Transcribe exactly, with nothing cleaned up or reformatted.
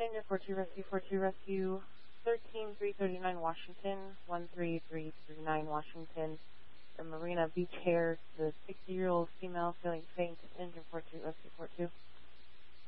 Pioneer four two Rescue four two Rescue, thirteen three thirty-nine Washington, one three three three nine Washington. The Marina Beach Hair, the sixty-year-old female feeling faint